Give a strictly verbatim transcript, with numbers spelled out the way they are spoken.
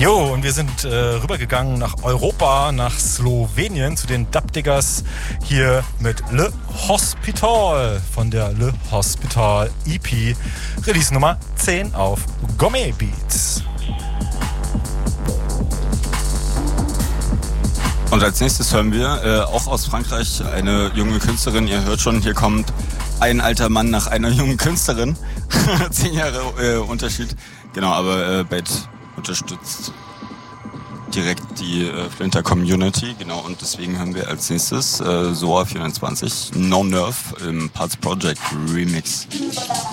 Jo, und wir sind äh, rübergegangen nach Europa, nach Slowenien, zu den Dubdiggers hier mit Le Hospital von der Le Hospital E P, Release Nummer zehn auf Gourmet Beats. Und als nächstes hören wir äh, auch aus Frankreich eine junge Künstlerin. Ihr hört schon, hier kommt ein alter Mann nach einer jungen Künstlerin. Zehn Jahre äh, Unterschied. Genau, aber äh, Bait unterstützt direkt die äh, Flinter Community. Genau, und deswegen hören wir als nächstes äh, Soa vierundzwanzig No Nerve im Parts Project Remix.